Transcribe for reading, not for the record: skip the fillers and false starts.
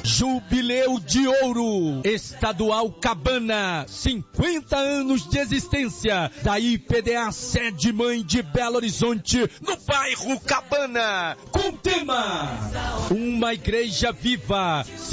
Jubileu de Ouro, Estadual Cabana, 50 anos de existência da IPDA Sede Mãe de Belo Horizonte, no bairro Cabana, com tema Uma Igreja Viva.